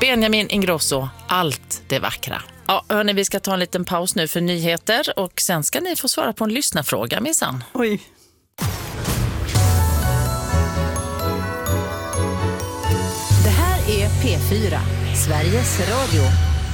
Benjamin Ingrosso, allt det vackra. Ja, hörni, vi ska ta en liten paus nu för nyheter och sen ska ni få svara på en lyssnarfråga, minsann. Oj. Det här är P4, Sveriges Radio.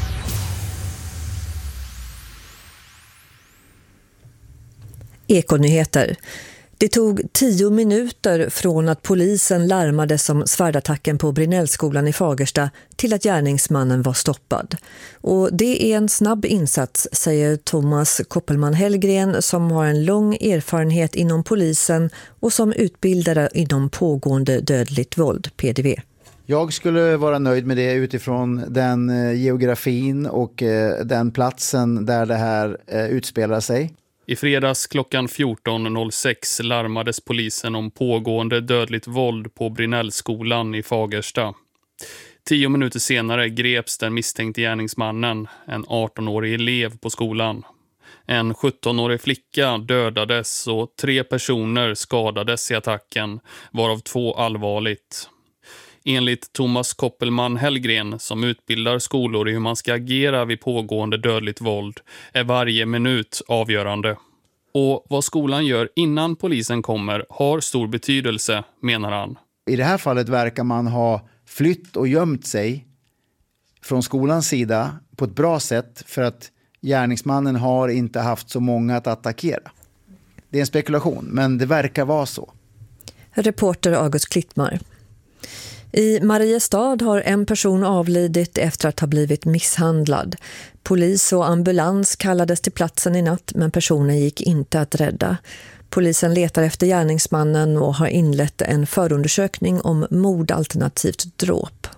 Ekonyheter. Det tog 10 minuter från att polisen larmades om svärdattacken på Brinellskolan i Fagersta till att gärningsmannen var stoppad. Och det är en snabb insats, säger Thomas Koppelman-Hellgren som har en lång erfarenhet inom polisen och som utbildare inom pågående dödligt våld, PDV. Jag skulle vara nöjd med det utifrån den geografin och den platsen där det här utspelar sig. I fredags klockan 14.06 larmades polisen om pågående dödligt våld på Brinellskolan i Fagersta. 10 minuter senare greps den misstänkte gärningsmannen, en 18-årig elev på skolan. En 17-årig flicka dödades och 3 personer skadades i attacken, varav 2 allvarligt. Enligt Thomas Koppelman-Hellgren som utbildar skolor i hur man ska agera vid pågående dödligt våld är varje minut avgörande. Och vad skolan gör innan polisen kommer har stor betydelse, menar han. I det här fallet verkar man ha flytt och gömt sig från skolans sida på ett bra sätt för att gärningsmannen har inte haft så många att attackera. Det är en spekulation, men det verkar vara så. Reporter August Klittmar. I Mariestad har en person avlidit efter att ha blivit misshandlad. Polis och ambulans kallades till platsen i natt men personen gick inte att rädda. Polisen letar efter gärningsmannen och har inlett en förundersökning om mord alternativt dråp.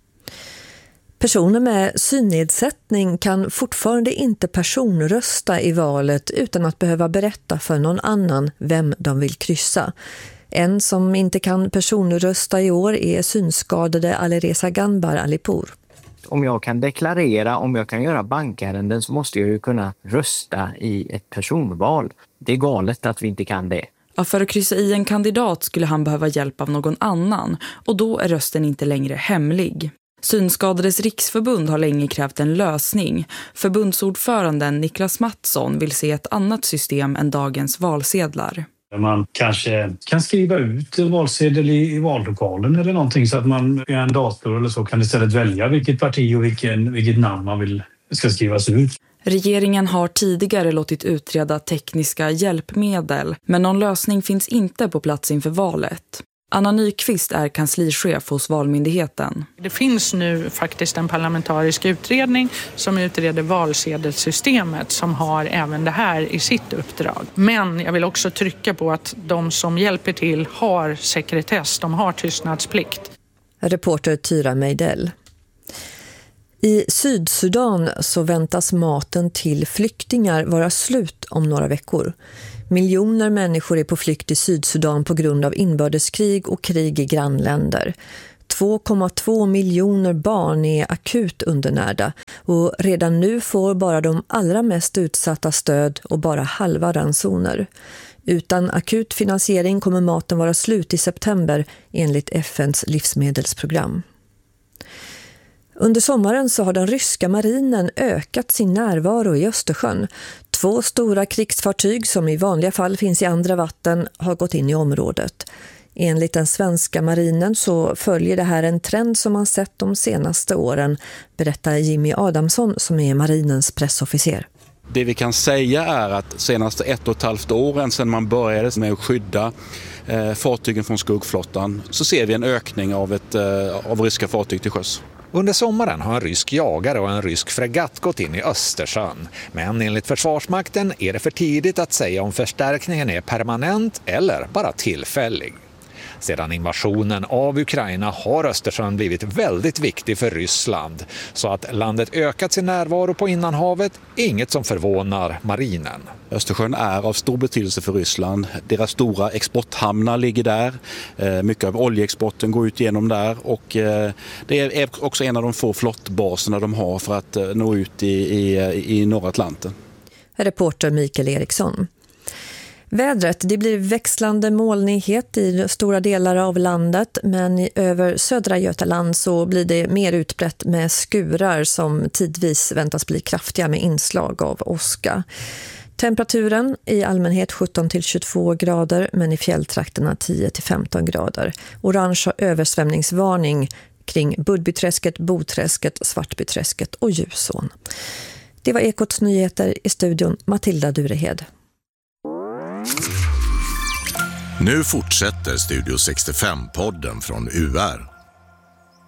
Personer med synnedsättning kan fortfarande inte personrösta i valet utan att behöva berätta för någon annan vem de vill kryssa. En som inte kan personrösta i år är synskadade Alireza Ganbar Alipur. Om jag kan deklarera, om jag kan göra bankärenden så måste jag ju kunna rösta i ett personval. Det är galet att vi inte kan det. Ja, för att kryssa i en kandidat skulle han behöva hjälp av någon annan och då är rösten inte längre hemlig. Synskadades riksförbund har länge krävt en lösning. Förbundsordföranden Niklas Mattsson vill se ett annat system än dagens valsedlar. Man kanske kan skriva ut valsedel i vallokalen eller någonting så att man via en dator eller så kan istället välja vilket parti och vilket namn man vill ska skrivas ut. Regeringen har tidigare låtit utreda tekniska hjälpmedel, men någon lösning finns inte på plats inför valet. Anna Nyqvist är kanslichef hos Valmyndigheten. Det finns nu faktiskt en parlamentarisk utredning som utreder valsedelssystemet som har även det här i sitt uppdrag. Men jag vill också trycka på att de som hjälper till har sekretess, de har tystnadsplikt. Reporter Tyra Meidell. I Sydsudan så väntas maten till flyktingar vara slut om några veckor. Miljoner människor är på flykt i Sydsudan på grund av inbördeskrig och krig i grannländer. 2,2 miljoner barn är akut undernärda och redan nu får bara de allra mest utsatta stöd och bara halva ransoner. Utan akut finansiering kommer maten vara slut i september enligt FN:s livsmedelsprogram. Under sommaren så har den ryska marinen ökat sin närvaro i Östersjön. 2 stora krigsfartyg som i vanliga fall finns i andra vatten har gått in i området. Enligt den svenska marinen så följer det här en trend som man sett de senaste åren, berättar Jimmy Adamsson som är marinens pressofficer. Det vi kan säga är att senaste 1,5 åren sedan man började med att skydda fartygen från skuggflottan så ser vi en ökning av ryska fartyg till sjöss. Under sommaren har en rysk jagare och en rysk fregatt gått in i Östersjön. Men enligt Försvarsmakten är det för tidigt att säga om förstärkningen är permanent eller bara tillfällig. Sedan invasionen av Ukraina har Östersjön blivit väldigt viktig för Ryssland. Så att landet ökat sin närvaro på innanhavet är inget som förvånar marinen. Östersjön är av stor betydelse för Ryssland. Deras stora exporthamnar ligger där. Mycket av oljeexporten går ut genom där. Och det är också en av de få flottbaserna de har för att nå ut i norra Atlanten. Reporter Mikael Eriksson. Vädret, det blir växlande molnighet i stora delar av landet, men över södra Götaland så blir det mer utbrett med skurar som tidvis väntas bli kraftiga med inslag av åska. Temperaturen i allmänhet 17-22 grader, men i fjälltrakterna 10-15 grader. Orange översvämningsvarning kring Budbyträsket, Boträsket, Svartbyträsket och Ljusån. Det var Ekots nyheter, i studion Matilda Durehed. Nu fortsätter Studio 65-podden från UR.